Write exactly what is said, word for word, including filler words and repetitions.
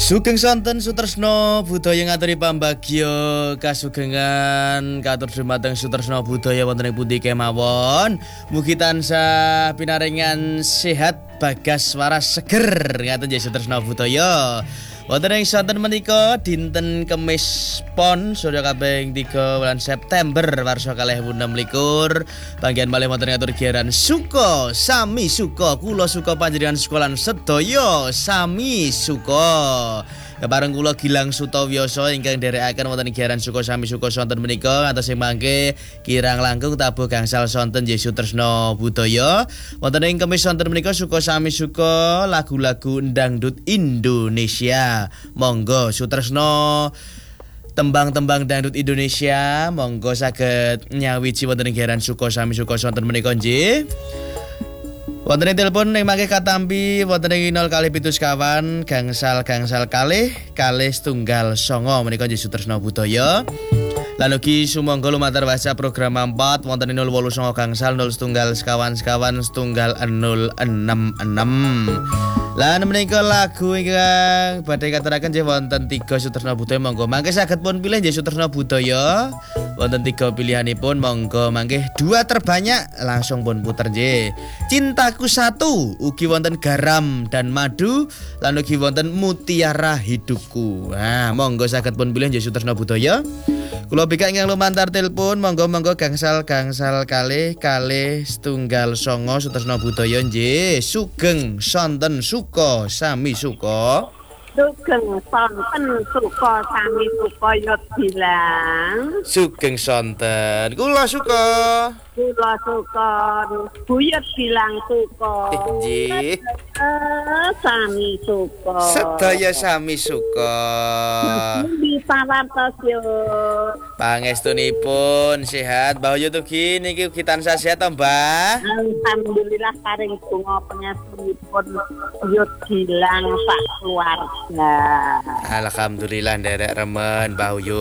Sugeng sonten Sutresna budaya ngaturi pambagya kasugengan katur dumateng Sutresna budaya wonten ing pundi kemawon. Mugi tansah pinaringan sehat bagas waras seger ngaten nggih Sutresna budaya. Wonten ing sonten menika dinten Kemis Pon Surya kaping tiga bulan September warsa kalih ewu enem likur. Panggihan malih wonten ngatur giaran suka sami suka kula suka panjenengan sekolah sedaya sami suka. Kepareng kula Gilang Sutawyasa ingkang nderekaken wonten giaran suka sami suka sonten menika ngantos sing mangke kirang langkung tabuh gangsal sonten Yesus Tresna budaya. Wonten ing Kemis sonten menika suka sami suka lagu-lagu dangdut Indonesia. Monggo Sutresna tembang-tembang dangdut Indonesia monggo saged nyawiji wonten ing giaran suka sami suka sonten menika nggih. Wonten ing telepon ing mangke katampi wonten ing nol kalih pitu sekawan gangsal gangsal kalih kalih setunggal songo menika nggih Sutresna budaya. Lan ugi sumangga lumantar waca program empat wonten ing nol wolu songo gangsal nol setunggal sekawan sekawan setunggal nol enem enem. Lan menika lagu ingkang badhe katuraken nggih wonten tiga Sutresna budaya monggo mangke saged pun pilih nggih Sutresna budaya. Wonten tiga pilihanipun monggo mangke dua terbanyak langsung pun puter nggih. Cintaku Satu ugi wonten Garam dan Madu lan ugi wonten Mutiara Hidupku. Nah, monggo saged pun pilih nggih Sutresna budaya. Kula bikak ingkang lumantar telepon monggo-monggo gangsal gangsal kalih kalih setunggal songo Sutresna budaya nggih. Sugeng sonten suka sami suka. Sugeng sonten suka sami suka ya bilang. Sugeng sonten kula suka. Kula suka buyut bilang suka. Nggih. Eh sami suka. Sedaya sami suka. Di pawartos yo. Pangestunipun sehat Mbah Yu tugi niki ugi tansah sehat to Mbah. Alhamdulillah paring donga pangestunipun yo bilang sak keluarga. Alhamdulillah nderek remen Mbah Yu.